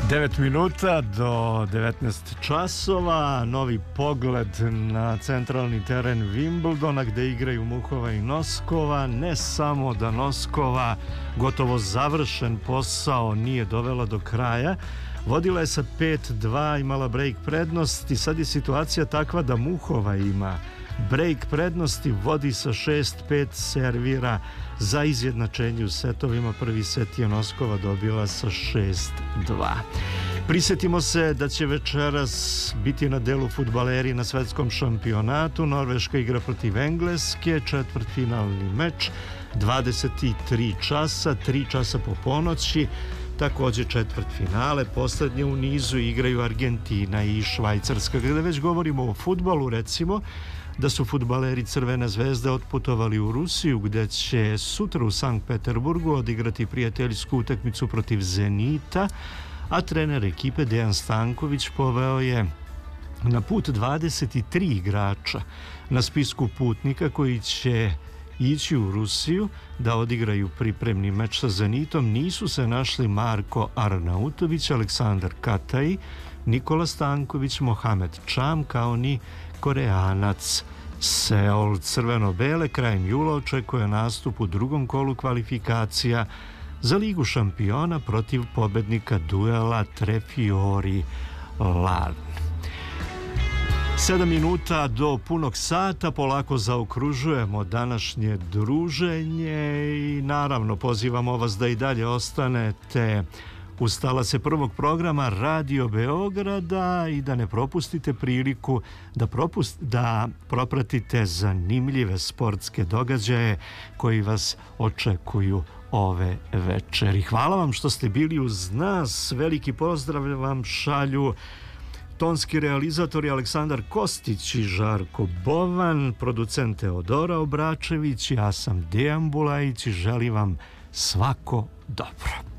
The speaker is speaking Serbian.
9 minuta do 19 časova, novi pogled na centralni teren Wimbledona gde igraju Muhova i Noskova. Ne samo da Noskova gotovo završen posao nije dovela do kraja, vodila je sa 5-2, imala break prednost i sad je situacija takva da Muhova ima break prednosti, vodi sa 6-5, servira za izjednačenje u setovima. Prvi set je Noskova dobila sa 6-2. Prisjetimo se da će večeras biti na delu fudbaleri na svetskom šampionatu. Norveška igra protiv Engleske, četvrtfinalni meč, 23 časa, 3 časa po ponoći. Također četvrtfinale, posljednje u nizu igraju Argentina i Švajcarska. Kada već govorimo o fudbalu, recimo da su fudbaleri Crvene zvezde otputovali u Rusiju, gde će sutra u Sankt Peterburgu odigrati prijateljsku utakmicu protiv Zenita, a trener ekipe Dejan Stanković poveo je na put 23 igrača na spisku putnika koji će ići u Rusiju da odigraju pripremni meč sa Zenitom. Nisu se našli Marko Arnautović, Aleksandar Kataj, Nikola Stanković, Mohamed Čam, kao ni Koreanac Seol. Crveno-bele krajem jula očekuje nastup u drugom kolu kvalifikacija za Ligu šampiona protiv pobednika duela Trefiori-Larn. 7 minuta do punog sata, polako zaokružujemo današnje druženje i naravno pozivamo vas da i dalje ostanete uz talase prvog programa Radio Beograda i da ne propustite priliku da propratite zanimljive sportske događaje koji vas očekuju ove večeri. Hvala vam što ste bili uz nas, veliki pozdrav vam šalju tonski realizatori Aleksandar Kostić i Žarko Bovan, producent Teodora Obračević, ja sam Dejan Bulajić i želim vam svako dobro.